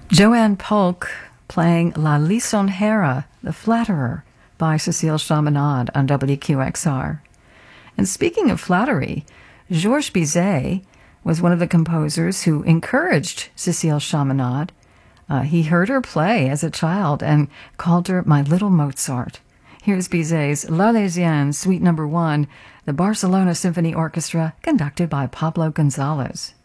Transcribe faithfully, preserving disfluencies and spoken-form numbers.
Joanne Polk playing La Lisonjera, The Flatterer, by Cecile Chaminade on W Q X R. And speaking of flattery, Georges Bizet was one of the composers who encouraged Cecile Chaminade. Uh, he heard her play as a child and called her my little Mozart. Here's Bizet's L'Arlésienne, Suite Number One, the Barcelona Symphony Orchestra, conducted by Pablo Gonzalez.